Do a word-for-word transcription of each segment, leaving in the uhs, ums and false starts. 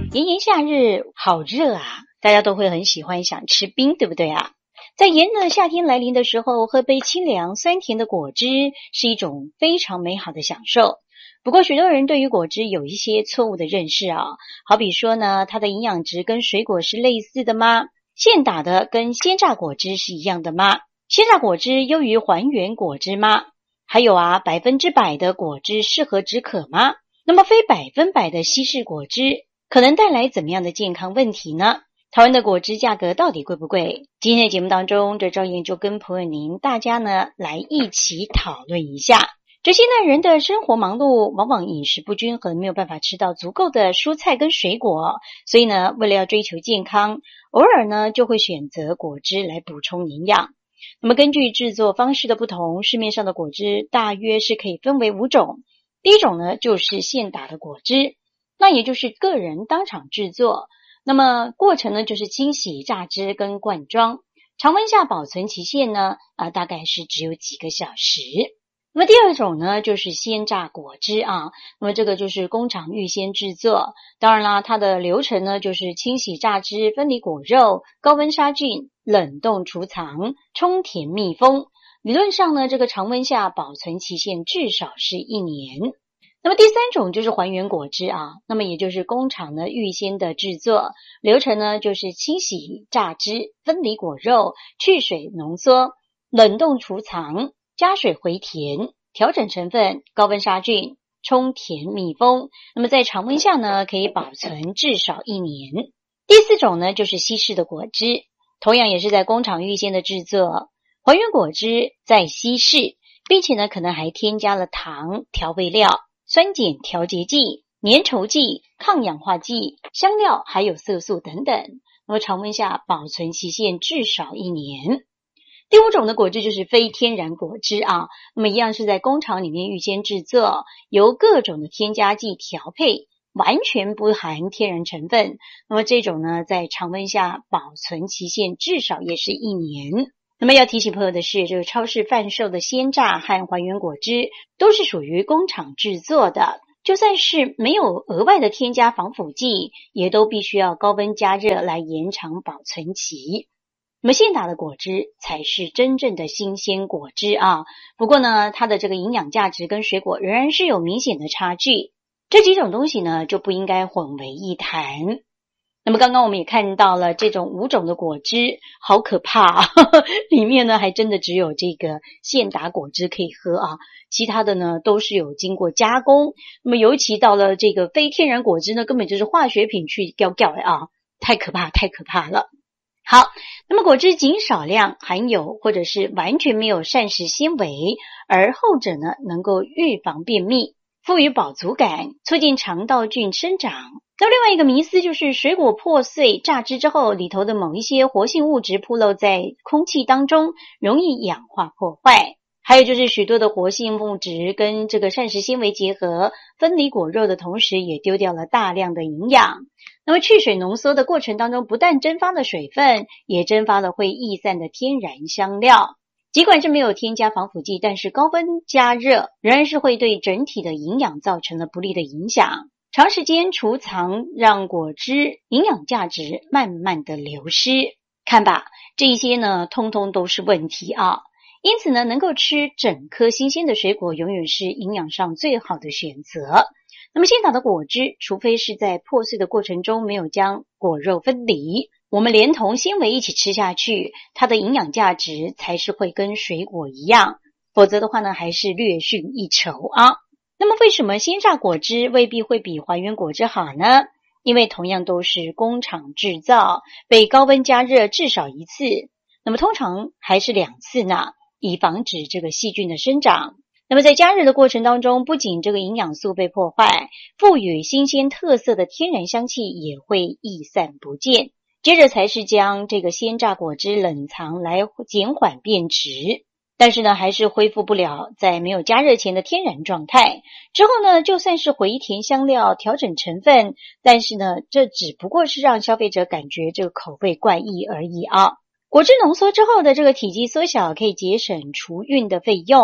炎炎夏日好热啊，大家都会很喜欢想吃冰，对不对啊？在炎热夏天来临的时候，喝杯清凉酸甜的果汁是一种非常美好的享受。不过许多人对于果汁有一些错误的认识啊，好比说呢，它的营养值跟水果是类似的吗？现打的跟鲜榨果汁是一样的吗？鲜榨果汁优于还原果汁吗？还有啊，百分之百的果汁适合止渴吗？那么非百分百的稀释果汁可能带来怎么样的健康问题呢？台湾的果汁价格到底贵不贵？今天的节目当中，这赵燕就跟朋友您大家呢来一起讨论一下。这现代人的生活忙碌，往往饮食不均衡，没有办法吃到足够的蔬菜跟水果，所以呢，为了要追求健康，偶尔呢就会选择果汁来补充营养。那么根据制作方式的不同，市面上的果汁大约是可以分为五种。第一种呢就是现打的果汁，那也就是个人当场制作，那么过程呢就是清洗、榨汁跟灌装，常温下保存期限呢啊大概是只有几个小时。那么第二种呢就是鲜榨果汁啊，那么这个就是工厂预先制作，当然啦，它的流程呢就是清洗、榨汁、分离果肉、高温杀菌、冷冻储藏、充填密封。理论上呢，这个常温下保存期限至少是一年。那么第三种就是还原果汁啊，那么也就是工厂呢预先的制作，流程呢就是清洗、榨汁、分离果肉、去水浓缩、冷冻储藏、加水回填、调整成分、高温杀菌、充填密封。那么在常温下呢可以保存至少一年。第四种呢就是稀释的果汁，同样也是在工厂预先的制作，还原果汁再稀释，并且呢可能还添加了糖、调味料、酸碱调节剂、粘稠剂、抗氧化剂、香料还有色素等等。那么常温下保存期限至少一年。第五种的果汁就是非天然果汁啊，那么一样是在工厂里面预先制作，由各种的添加剂调配，完全不含天然成分。那么这种呢在常温下保存期限至少也是一年。那么要提醒朋友的是，这个超市贩售的鲜榨和还原果汁都是属于工厂制作的，就算是没有额外的添加防腐剂，也都必须要高温加热来延长保存期。那么现打的果汁才是真正的新鲜果汁啊，不过呢，它的这个营养价值跟水果仍然是有明显的差距。这几种东西呢就不应该混为一谈。那么刚刚我们也看到了这种五种的果汁，好可怕啊呵呵，里面呢还真的只有这个现打果汁可以喝啊，其他的呢都是有经过加工。那么尤其到了这个非天然果汁呢，根本就是化学品去掉掉的啊，太可怕太可怕了。好，那么果汁仅少量含有或者是完全没有膳食纤维，而后者呢能够预防便秘，赋予饱足感，促进肠道菌生长。那另外一个迷思就是水果破碎榨汁之后，里头的某一些活性物质暴露在空气当中，容易氧化破坏。还有就是许多的活性物质跟这个膳食纤维结合，分离果肉的同时也丢掉了大量的营养。那么去水浓缩的过程当中，不但蒸发了水分，也蒸发了会逸散的天然香料。尽管是没有添加防腐剂，但是高温加热仍然是会对整体的营养造成了不利的影响。长时间储藏让果汁营养价值慢慢的流失。看吧，这一些呢通通都是问题啊。因此呢，能够吃整颗新鲜的水果永远是营养上最好的选择。那么现打的果汁，除非是在破碎的过程中没有将果肉分离，我们连同纤维一起吃下去，它的营养价值才是会跟水果一样，否则的话呢还是略逊一筹啊。那么为什么鲜榨果汁未必会比还原果汁好呢？因为同样都是工厂制造，被高温加热至少一次，那么通常还是两次呢，以防止这个细菌的生长。那么在加热的过程当中，不仅这个营养素被破坏，赋予新鲜特色的天然香气也会逸散不见。接着才是将这个鲜榨果汁冷藏来减缓变质，但是呢还是恢复不了在没有加热前的天然状态。之后呢就算是回填香料调整成分，但是呢这只不过是让消费者感觉这个口味怪异而已啊。果汁浓缩之后的这个体积缩小，可以节省储运的费用。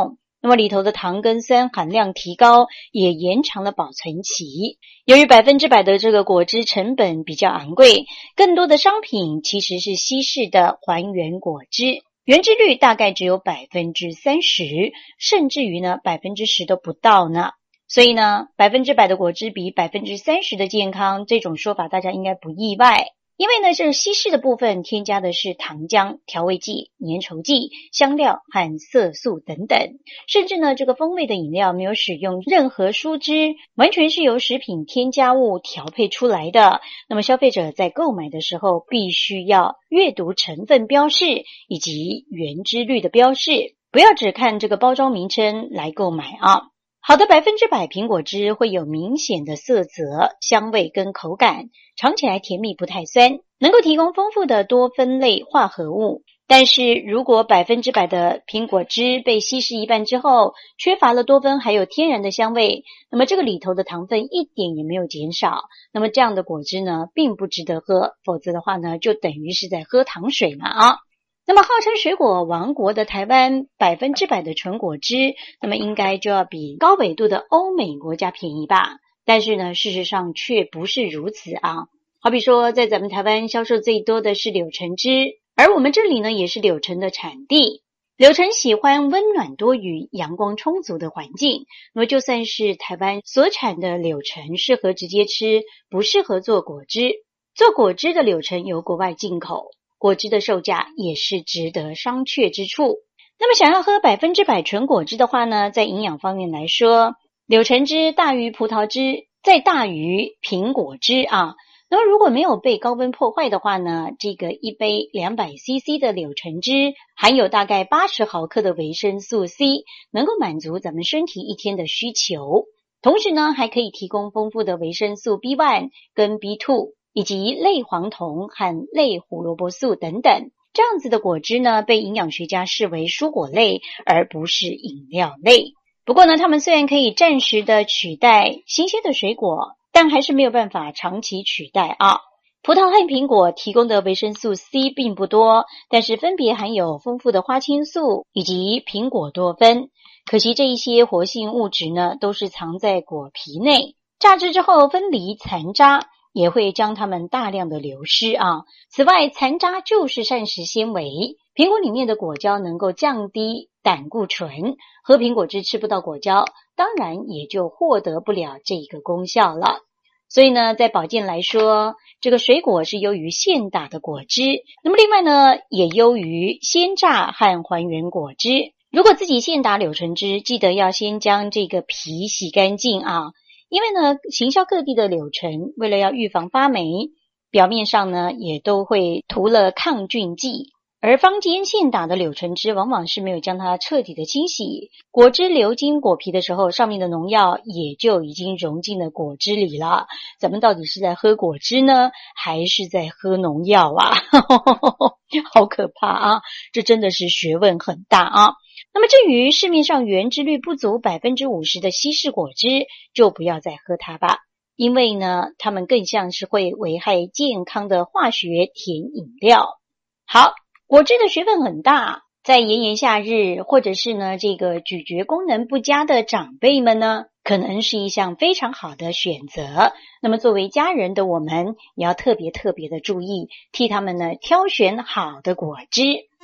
那么里头的糖跟酸含量提高，也延长了保存期。由于百分之百的这个果汁成本比较昂贵，更多的商品其实是稀释的还原果汁，原汁率大概只有 百分之三十， 甚至于呢 百分之十 都不到呢。所以呢 百分之百 的果汁比 百分之三十 的健康，这种说法大家应该不意外。因为呢，这稀释的部分添加的是糖浆、调味剂、粘稠剂、香料和色素等等，甚至呢，这个风味的饮料没有使用任何蔬汁，完全是由食品添加物调配出来的。那么消费者在购买的时候，必须要阅读成分标示以及原汁率的标示，不要只看这个包装名称来购买啊。好的百分之百苹果汁会有明显的色泽、香味跟口感，尝起来甜蜜不太酸，能够提供丰富的多酚类化合物。但是如果百分之百的苹果汁被稀释一半之后，缺乏了多酚还有天然的香味，那么这个里头的糖分一点也没有减少，那么这样的果汁呢，并不值得喝，否则的话呢，就等于是在喝糖水嘛啊。那么号称水果王国的台湾百分之百的纯果汁，那么应该就要比高纬度的欧美国家便宜吧？但是呢，事实上却不是如此啊。好比说，在咱们台湾销售最多的是柳橙汁，而我们这里呢，也是柳橙的产地。柳橙喜欢温暖多雨、阳光充足的环境，那么就算是台湾所产的柳橙，适合直接吃，不适合做果汁。做果汁的柳橙由国外进口。果汁的售价也是值得商榷之处。那么想要喝百分之百纯果汁的话呢，在营养方面来说，柳橙汁大于葡萄汁，再大于苹果汁啊。那么如果没有被高温破坏的话呢，这个一杯 两百西西 的柳橙汁含有大概八十毫克的维生素 C， 能够满足咱们身体一天的需求。同时呢，还可以提供丰富的维生素 B 一 跟 B 二以及类黄酮和类胡萝卜素等等，这样子的果汁呢，被营养学家视为蔬果类，而不是饮料类。不过呢，它们虽然可以暂时的取代新鲜的水果，但还是没有办法长期取代啊。葡萄和苹果提供的维生素 C 并不多，但是分别含有丰富的花青素以及苹果多酚。可惜这一些活性物质呢，都是藏在果皮内，榨汁之后分离残渣，也会将它们大量的流失啊。此外，残渣就是膳食纤维，苹果里面的果胶能够降低胆固醇，喝苹果汁吃不到果胶，当然也就获得不了这个功效了。所以呢，在保健来说，这个水果是优于现打的果汁，那么另外呢，也优于鲜榨和还原果汁。如果自己现打柳橙汁，记得要先将这个皮洗干净啊。因为呢，行销各地的柳橙，为了要预防发霉，表面上呢也都会涂了抗菌剂，而坊间现打的柳橙汁往往是没有将它彻底的清洗，果汁流经果皮的时候，上面的农药也就已经融进了果汁里了。咱们到底是在喝果汁呢，还是在喝农药啊？好可怕啊！这真的是学问很大啊。那么至于市面上原汁率不足 百分之五十 的稀释果汁，就不要再喝它吧，因为呢，它们更像是会危害健康的化学甜饮料。好，果汁的学问很大，在炎炎夏日，或者是呢这个咀嚼功能不佳的长辈们呢，可能是一项非常好的选择。那么作为家人的我们，也要特别特别的注意，替他们呢挑选好的果汁。